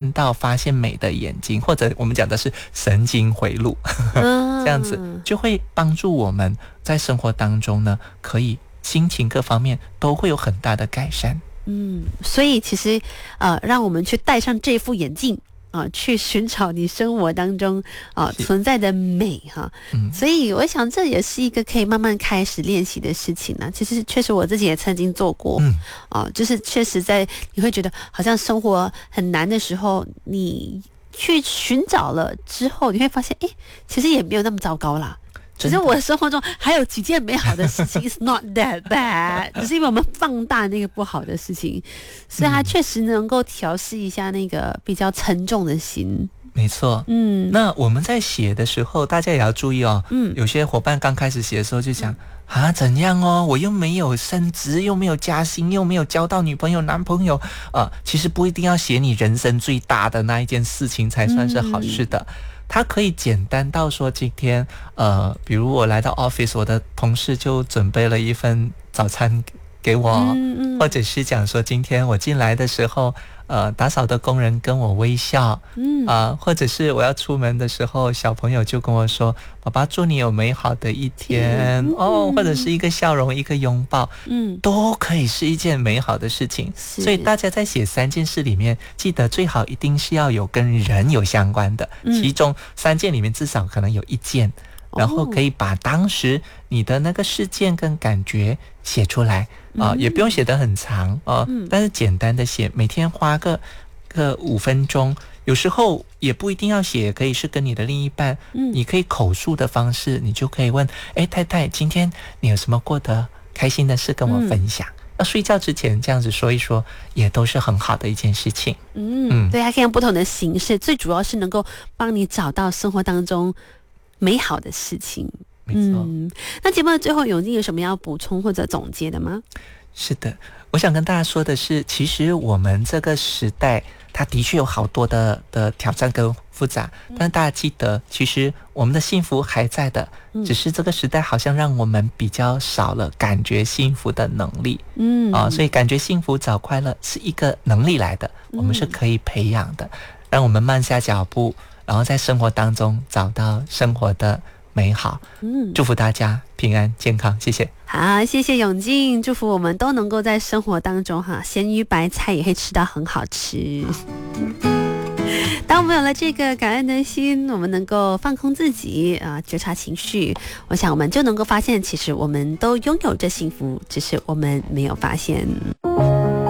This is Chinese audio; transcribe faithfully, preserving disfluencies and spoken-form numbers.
看到发现美的眼睛，或者我们讲的是神经回路这样子就会帮助我们在生活当中呢，可以心情各方面都会有很大的改善。 嗯，所以其实呃，让我们去戴上这副眼镜啊、呃，去寻找你生活当中啊、呃、存在的美哈。嗯，所以我想这也是一个可以慢慢开始练习的事情呢。其实确实我自己也曾经做过，嗯，啊、呃，就是确实在你会觉得好像生活很难的时候，你去寻找了之后，你会发现，哎，其实也没有那么糟糕啦。其实我生活中还有几件美好的事情 ，It's not that bad， 只是因为我们放大那个不好的事情，所以它确实能够调试一下那个比较沉重的心。 没错，嗯，那我们在写的时候，大家也要注意哦。嗯，有些伙伴刚开始写的时候就想、嗯、啊，怎样哦？我又没有升职，又没有加薪，又没有交到女朋友、男朋友，呃，其实不一定要写你人生最大的那一件事情才算是好事的。嗯，它可以简单到说，今天呃，比如我来到 office， 我的同事就准备了一份早餐给我，嗯嗯，或者是讲说今天我进来的时候，呃，打扫的工人跟我微笑，嗯啊、呃，或者是我要出门的时候，小朋友就跟我说：“爸爸，祝你有美好的一天。嗯”哦，或者是一个笑容，一个拥抱，嗯，都可以是一件美好的事情。所以大家在写三件事里面，记得最好一定是要有跟人有相关的，嗯、其中三件里面至少可能有一件。然后可以把当时你的那个事件跟感觉写出来啊、呃，也不用写得很长啊、呃嗯，但是简单的写，每天花个个五分钟，有时候也不一定要写，可以是跟你的另一半，嗯，你可以口述的方式，你就可以问，哎，太太，今天你有什么过得开心的事跟我分享？嗯，要睡觉之前这样子说一说，也都是很好的一件事情。 嗯，嗯对，它可以用不同的形式，最主要是能够帮你找到生活当中美好的事情。 没错。 嗯，那节目的最后，永靖有什么要补充或者总结的吗？ 是的，我想跟大家说的是，其实我们这个时代，它的确有好多的的挑战跟复杂，但是大家记得，其实我们的幸福还在的，只是这个时代好像让我们比较少了感觉幸福的能力。嗯啊、呃，所以感觉幸福、找快乐是一个能力来的，我们是可以培养的，让我们慢下脚步。然后在生活当中找到生活的美好，嗯，祝福大家平安健康，谢谢。 好，谢谢永靖，祝福我们都能够在生活当中哈，咸鱼白菜也可以吃到很好吃。当我们有了这个感恩的心，我们能够放空自己啊、呃，觉察情绪，我想我们就能够发现，其实我们都拥有着幸福，只是我们没有发现。